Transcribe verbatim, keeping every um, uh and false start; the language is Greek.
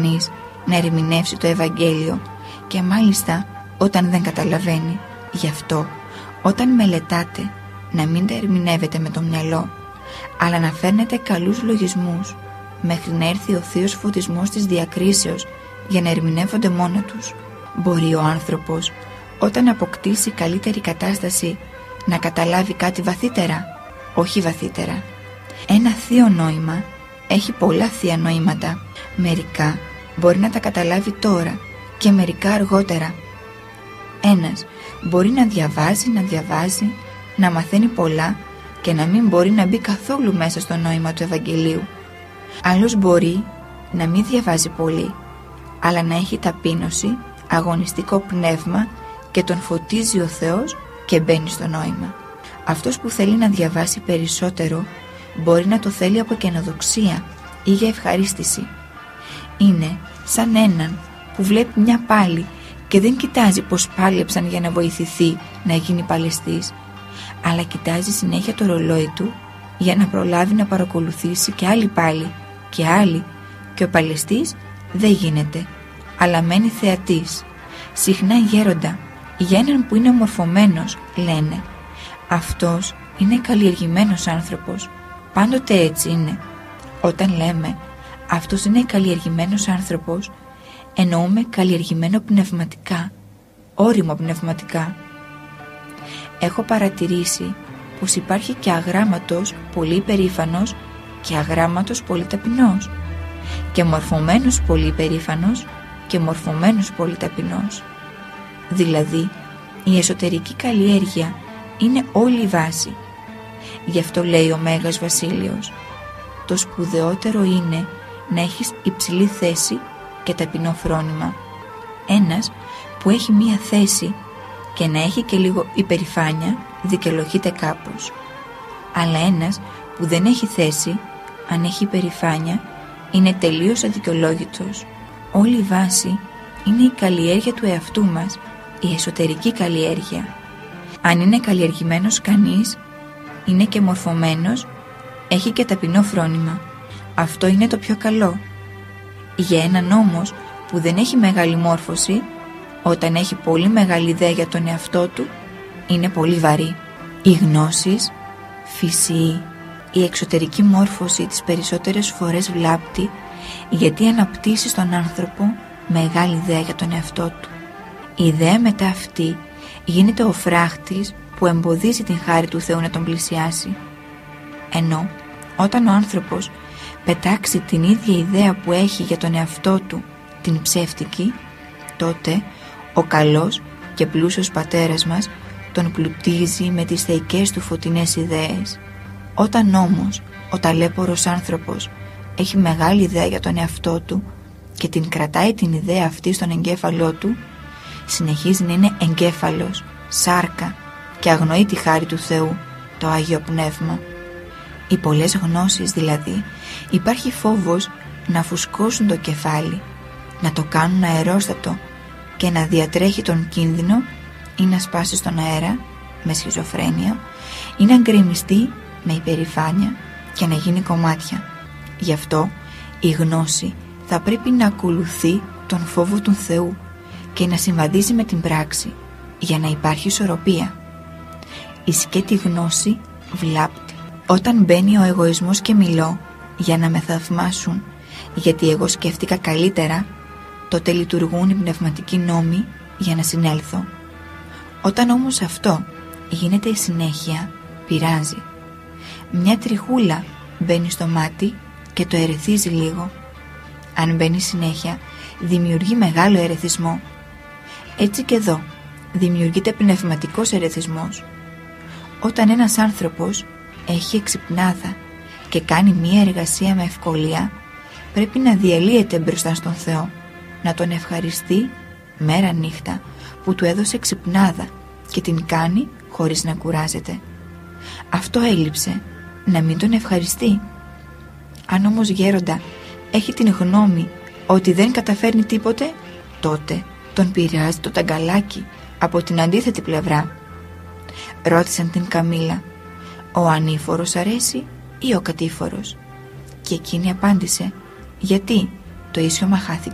κανείς να ερμηνεύσει το Ευαγγέλιο, και μάλιστα όταν δεν καταλαβαίνει. Γι' αυτό όταν μελετάτε, να μην τα ερμηνεύετε με το μυαλό, αλλά να φέρνετε καλούς λογισμούς μέχρι να έρθει ο θείος φωτισμός της διακρίσεως για να ερμηνεύονται μόνο τους. Μπορεί ο άνθρωπος όταν αποκτήσει καλύτερη κατάσταση να καταλάβει κάτι βαθύτερα, όχι βαθύτερα. Ένα θείο νόημα έχει πολλά θεία νοήματα. Μερικά μπορεί να τα καταλάβει τώρα και μερικά αργότερα. Ένας μπορεί να διαβάζει, να διαβάζει, να μαθαίνει πολλά και να μην μπορεί να μπει καθόλου μέσα στο νόημα του Ευαγγελίου. Άλλος μπορεί να μην διαβάζει πολύ, αλλά να έχει ταπείνωση, αγωνιστικό πνεύμα και τον φωτίζει ο Θεός και μπαίνει στο νόημα. Αυτός που θέλει να διαβάσει περισσότερο μπορεί να το θέλει από καινοδοξία ή για ευχαρίστηση. Είναι σαν έναν που βλέπει μια πάλη και δεν κοιτάζει πως πάλεψαν για να βοηθηθεί να γίνει παλαιστής, αλλά κοιτάζει συνέχεια το ρολόι του για να προλάβει να παρακολουθήσει και άλλη πάλη και άλλη, και ο παλαιστής δεν γίνεται, αλλά μένει θεατής. Συχνά γέροντα για έναν που είναι ομορφωμένος λένε «Αυτός είναι καλλιεργημένος άνθρωπος». Πάντοτε έτσι είναι. Όταν λέμε «Αυτός είναι καλλιεργημένος άνθρωπος», εννοούμε καλλιεργημένο πνευματικά, όριμο πνευματικά. Έχω παρατηρήσει πως υπάρχει και αγράμματος πολύ περήφανος και αγράμματος πολύ ταπεινός, και μορφωμένος πολύ περήφανος και μορφωμένος πολύ ταπεινός. Δηλαδή η εσωτερική καλλιέργεια είναι όλη η βάση. Γι' αυτό λέει ο Μέγας Βασίλειος, το σπουδαιότερο είναι να έχεις υψηλή θέση και ταπεινό φρόνημα. Ένας που έχει μία θέση και να έχει και λίγο υπερηφάνεια δικαιολογείται κάπως. Αλλά ένας που δεν έχει θέση, αν έχει υπερηφάνεια, είναι τελείως αδικαιολόγητος. Όλη η βάση είναι η καλλιέργεια του εαυτού μας, η εσωτερική καλλιέργεια. Αν είναι καλλιεργημένος κανείς, είναι και μορφωμένος, έχει και ταπεινό φρόνημα. Αυτό είναι το πιο καλό. Για έναν όμως που δεν έχει μεγάλη μόρφωση, όταν έχει πολύ μεγάλη ιδέα για τον εαυτό του, είναι πολύ βαρύ. Οι γνώσεις, φυσή, η εξωτερική μόρφωση τις περισσότερες φορές βλάπτει, γιατί αναπτύσσει στον άνθρωπο μεγάλη ιδέα για τον εαυτό του. Η ιδέα μετά αυτή γίνεται ο φράχτης που εμποδίζει την χάρη του Θεού να τον πλησιάσει. Ενώ όταν ο άνθρωπος πετάξει την ίδια ιδέα που έχει για τον εαυτό του, την ψεύτικη, τότε ο καλός και πλούσιος πατέρας μας τον πλουτίζει με τις θεϊκές του φωτεινές ιδέες. Όταν όμως ο ταλέπορος άνθρωπος έχει μεγάλη ιδέα για τον εαυτό του και την κρατάει την ιδέα αυτή στον εγκέφαλό του, συνεχίζει να είναι εγκέφαλος, σάρκα, και αγνοεί τη χάρη του Θεού, το Άγιο Πνεύμα. Οι πολλές γνώσεις δηλαδή, υπάρχει φόβος να φουσκώσουν το κεφάλι, να το κάνουν αερόστατο και να διατρέχει τον κίνδυνο ή να σπάσει στον αέρα με σχιζοφρένεια ή να γκρεμιστεί με υπερηφάνεια και να γίνει κομμάτια. Γι' αυτό η γνώση θα πρέπει να ακολουθεί τον φόβο του Θεού και να συμβαδίζει με την πράξη για να υπάρχει ισορροπία. Η σκέτη γνώση βλάπτει. Όταν μπαίνει ο εγωισμός και μιλώ για να με θαυμάσουν γιατί εγώ σκέφτηκα καλύτερα, τότε λειτουργούν οι πνευματικοί νόμοι για να συνέλθω. Όταν όμως αυτό γίνεται η συνέχεια, πειράζει. Μια τριχούλα μπαίνει στο μάτι και το ερεθίζει λίγο. Αν μπαίνει συνέχεια, δημιουργεί μεγάλο ερεθισμό. Έτσι και εδώ δημιουργείται πνευματικός ερεθισμός. Όταν ένας άνθρωπος έχει εξυπνάδα και κάνει μία εργασία με ευκολία, πρέπει να διαλύεται μπροστά στον Θεό, να τον ευχαριστεί μέρα νύχτα που του έδωσε εξυπνάδα και την κάνει χωρίς να κουράζεται. Αυτό έλειψε, να μην τον ευχαριστεί. Αν όμως γέροντα έχει την γνώμη ότι δεν καταφέρνει τίποτε, τότε τον πειράζει το ταγκαλάκι από την αντίθετη πλευρά. Ρώτησαν την Καμήλα, ο ανήφορος αρέσει ή ο κατήφορος? Και εκείνη απάντησε, γιατί το ίσιο μαχάθηκε.